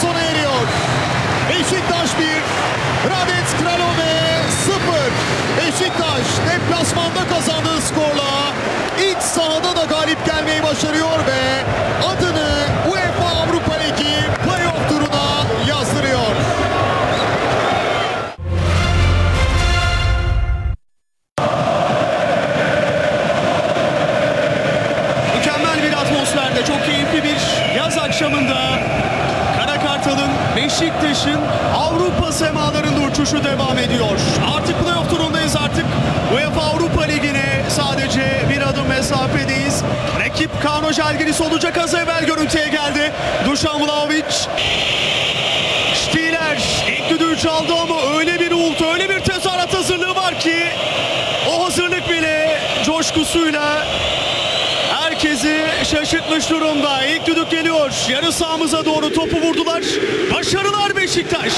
sona eriyor. Beşiktaş 1, Hradec Kralove 0. Beşiktaş deplasmanda kazandığı skorla iç sahada da galip gelmeyi başarıyor ve adını UEFA Avrupa Ligi playoff turuna yazdırıyor. Mükemmel bir atmosferde, çok keyifli bir yaz akşamında Kara Kartal'ın, Beşiktaş'ın Avrupa semalarında uçuşu devam ediyor. Artık playoff turundayız, artık UEFA Avrupa Ligi'ne sadece bir adım mesafedeyiz. Rakip Kauno Žalgiris olacak, az evvel görüntüye geldi. Dušan Vlahović. Stieler ilk düdüğü çaldı ama öyle bir uğultu, öyle bir tezahürat hazırlığı var ki o hazırlık bile coşkusuyla herkesi şaşırtmış durumda. İlk düdük geliyor. Yarı sahamıza doğru topu vurdular. Başarılar Beşiktaş.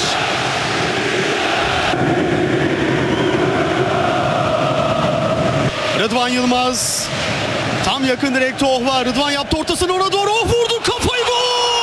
Rıdvan Yılmaz. Tam yakın direkte Ohva. Rıdvan yaptı ortasını, ona doğru Oh vurdu. Kafayı, gol!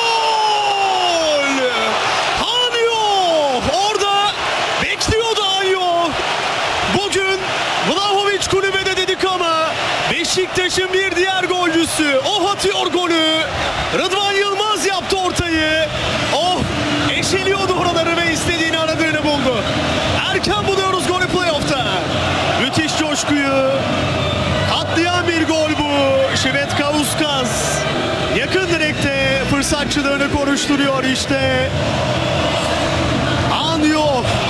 Anyo! Orada bekliyordu Anyo. Bugün Vlahović kulübede dedik ama Beşiktaş'ın bir diğer golcüsü Oh atıyor golü. Rıdvan Yılmaz yaptı ortayı. Oh eşeliyordu oraları ve istediğini aradığını buldu. Erken buluyoruz golü playoff'ta. Müthiş coşkuyu katlayan bir gol bu. Švedkauskas yakın direkte fırsatçılığını konuşturuyor işte. Anyo.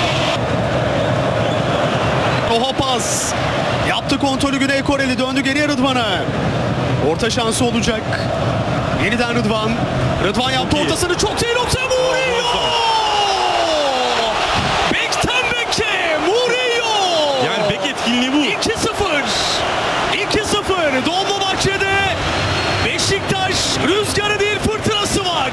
Oha pas. Yaptı kontrolü Güney Koreli, döndü geriye Rıdvan'a. Orta şansı olacak. Yeniden Rıdvan. Rıdvan yaptı ortasını, çok iyi nokta, Murillo! Bekten beke Murillo! Yani bek etkinliği bu. 2-0. 2-0. Dolmabahçe'de Beşiktaş rüzgarı değil fırtınası var.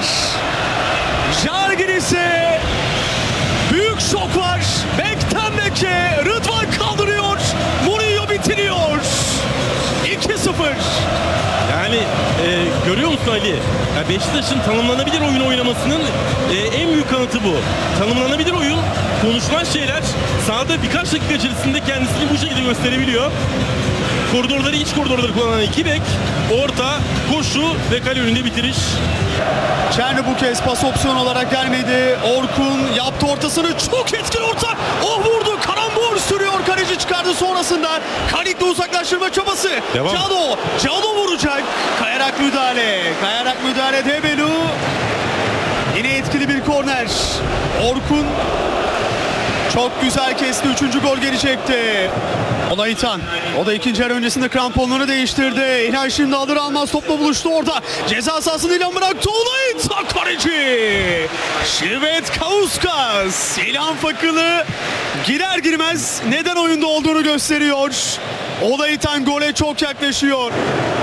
Žalgiris'e büyük şok var. Bekten beke Rıdvan kaldırıyor. Murillo bitiriyor. 2-0. Yani görüyor musun Ali? Ya Beşiktaş'ın tanımlanabilir oyun oynamasının en büyük kanıtı bu. Tanımlanabilir oyun, konuşulan şeyler sahada birkaç dakika içerisinde kendisini bu şekilde gösterebiliyor. Koridorları, iç koridorları kullanan iki bek, orta, koşu ve kale önünde bitiriş. Çerni bu kez pas opsiyon olarak gelmedi. Orkun yaptı ortasını, çok etkili orta. Oh vurdu, karambol sürüyor, kaleci çıkardı sonrasında. Kalik'le uzaklaştırma çabası. Devam. Cano vuracak. Kayarak müdahale Debelu. Yine etkili bir korner. Orkun çok güzel kesti, 3. gol gelecekti. Olayitan. O da ikinci yarı öncesinde kramponlarını değiştirdi. İlhan şimdi alır almaz topla buluştu orada. Ceza sahasını ilan bıraktı. Olayitan kaleci. Švedkauskas. İlhan Fakılı girer girmez neden oyunda olduğunu gösteriyor. Olayitan gole çok yaklaşıyor.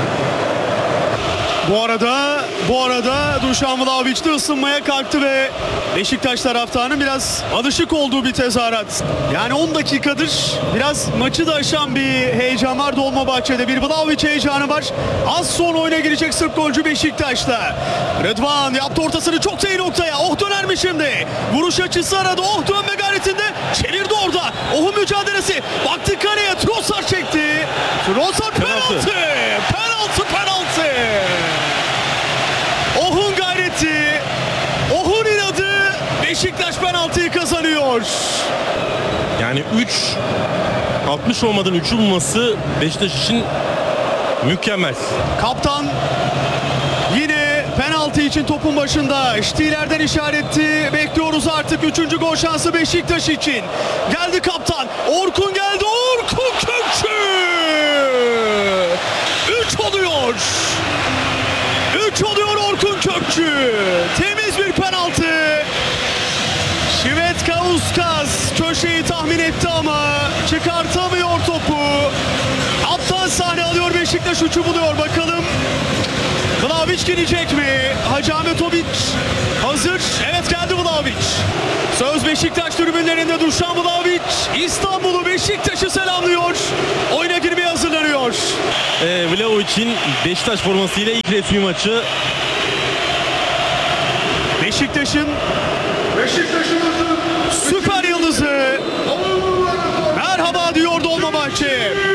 Bu arada Dušan Vlahović de ısınmaya kalktı ve Beşiktaş taraftarının biraz alışık olduğu bir tezahürat. Yani 10 dakikadır biraz maçı da aşan bir heyecan var Dolmabahçe'de. Bir Vlahović heyecanı var. Az sonra oyuna girecek Sırp golcü Beşiktaş'ta. Rıdvan yaptı ortasını, çok iyi noktaya. Oh döner mi şimdi? Vuruş açısı aradı. Oh dönme gayretinde. Çevirdi orada. Oh'un mücadelesi. Baktı kaleye. Trossard çekti. Trossard penaltı. Penaltı. Oh'un gayreti, Oh'un inadı, Beşiktaş penaltıyı kazanıyor. Yani 60 olmadan 3'ü bulması Beşiktaş için mükemmel. Kaptan yine penaltı için topun başında. Stieler'den işaretti. Bekliyoruz artık 3. gol şansı Beşiktaş için. Geldi kaptan. Orkun geldi. Orkun Kökçü. 3 oluyor. 3 oluyor Orkun Kökçü. Temiz bir penaltı. Švedkauskas köşeyi tahmin etti ama çıkartamıyor topu. Aptal sahne alıyor Beşiktaş, 3'ü buluyor. Bakalım Vlahović gelecek mi? Hacı Ahmetović hazır. Evet, geldi Vlahović. Söz Beşiktaş tribünlerinde. Dušan Vlahović İstanbul'u, Beşiktaş'ı selamlıyor. Oyuna girmeye hazırlanıyor. Vlahović'in Beşiktaş formasıyla ilk resmi maçı. Beşiktaş'ın süper yıldızı merhaba diyor Dolmabahçe.